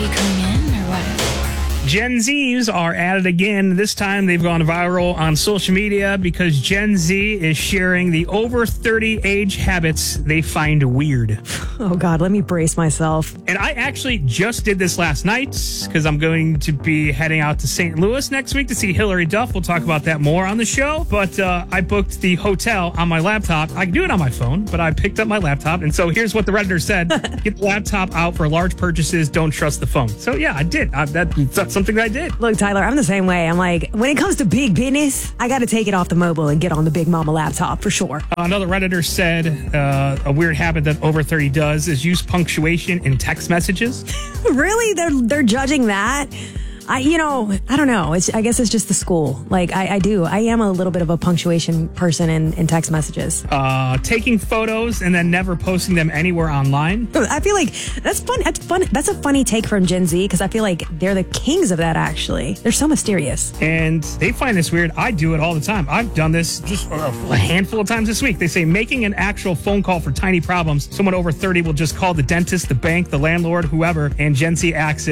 you coming in or what? Gen Zs are at it again. This time they've gone viral on social media because Gen Z is sharing the over 30 age habits they find weird. Oh, God, let me brace myself. And I actually just did this last night because I'm going to be heading out to St. Louis next week to see Hillary Duff. We'll talk about that more on the show. But I booked the hotel on my laptop. I can do it on my phone, but I picked up my laptop. And so here's what the Redditor said. Get the laptop out for large purchases. Don't trust the phone. So, yeah, I did. That's something that I did. Look, Tyler, I'm the same way. I'm like, when it comes to big business, I got to take it off the mobile and get on the big mama laptop for sure. Another Redditor said a weird habit that over 30 does is use punctuation in text messages. Really? They're judging that? I don't know. I guess it's just the school. Like, I am a little bit of a punctuation person in text messages. Taking photos and then never posting them anywhere online. I feel like that's fun. That's fun. That's a funny take from Gen Z because I feel like they're the kings of that, actually. They're so mysterious. And they find this weird. I do it all the time. I've done this just a handful of times this week. They say making an actual phone call for tiny problems. Someone over 30 will just call the dentist, the bank, the landlord, whoever, and Gen Z asks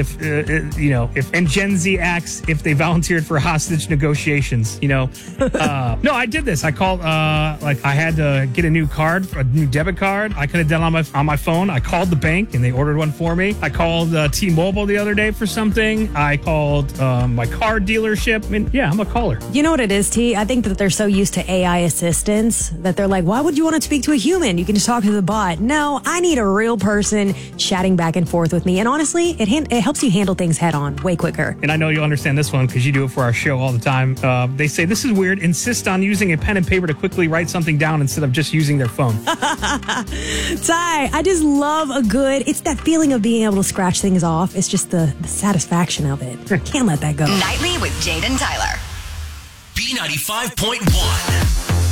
Gen Z asks if they volunteered for hostage negotiations. No, I did this. I called, I had to get a new debit card. I could have done on my phone. I called the bank and they ordered one for me. I called T-Mobile the other day for something. I called my car dealership. I mean, yeah, I'm a caller. You know what it is, T? I think that they're so used to AI assistants that they're like, why would you want to speak to a human? You can just talk to the bot. No, I need a real person chatting back and forth with me. And honestly, it helps you handle things head on way quicker. And I know you'll understand this one because you do it for our show all the time. They say, this is weird. Insist on using a pen and paper to quickly write something down instead of just using their phone. Ty, I just love it's that feeling of being able to scratch things off. It's just the satisfaction of it. Can't let that go. Nightly with Jade and Tyler. B95.1.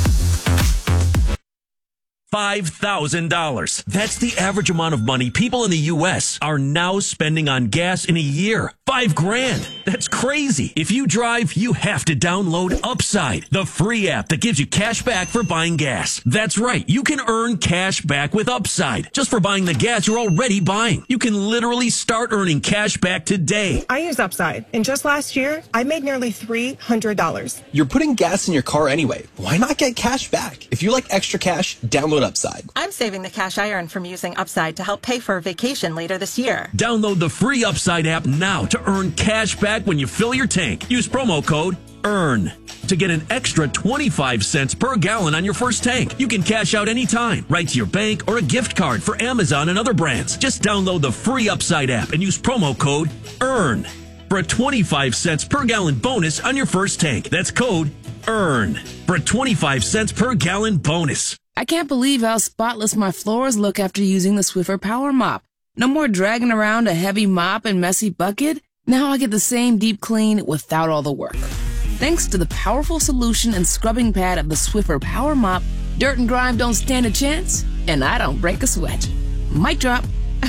$5,000. That's the average amount of money people in the U.S. are now spending on gas in a year. $5,000. That's crazy. If you drive, you have to download Upside, the free app that gives you cash back for buying gas. That's right. You can earn cash back with Upside just for buying the gas you're already buying. You can literally start earning cash back today. I use Upside, and just last year, I made nearly $300. You're putting gas in your car anyway. Why not get cash back? If you like extra cash, download Upside. I'm saving the cash I earn from using Upside to help pay for a vacation later this year. Download the free Upside app now to earn cash back when you fill your tank. Use promo code EARN to get an extra 25 cents per gallon on your first tank. You can cash out anytime, right to your bank or a gift card for Amazon and other brands. Just download the free Upside app and use promo code EARN for a 25 cents per gallon bonus on your first tank. That's code EARN for a 25 cents per gallon bonus. I can't believe how spotless my floors look after using the Swiffer Power Mop. No more dragging around a heavy mop and messy bucket. Now I get the same deep clean without all the work. Thanks to the powerful solution and scrubbing pad of the Swiffer Power Mop, dirt and grime don't stand a chance, and I don't break a sweat. Mic drop.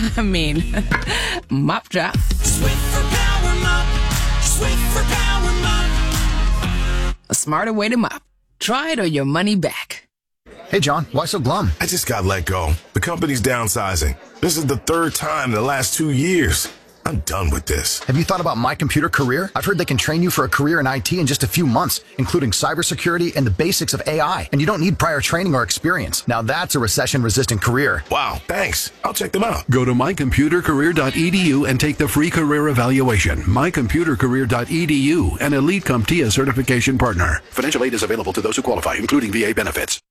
Mop drop. Swiffer Power Mop. Swiffer Power Mop. A smarter way to mop. Try it or your money back. Hey, John, why so glum? I just got let go. The company's downsizing. This is the third time in the last 2 years. I'm done with this. Have you thought about My Computer Career? I've heard they can train you for a career in IT in just a few months, including cybersecurity and the basics of AI. And you don't need prior training or experience. Now that's a recession-resistant career. Wow, thanks. I'll check them out. Go to mycomputercareer.edu and take the free career evaluation. mycomputercareer.edu, an Elite CompTIA certification partner. Financial aid is available to those who qualify, including VA benefits.